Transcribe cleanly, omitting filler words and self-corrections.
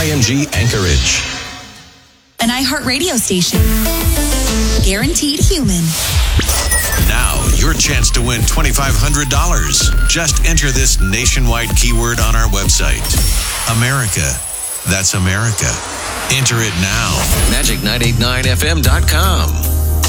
WING Anchorage. An iHeartRadio station. Guaranteed human. Now, your chance to win $2,500. Just enter this nationwide keyword on our website. America. That's America. Enter it now. Magic989FM.com.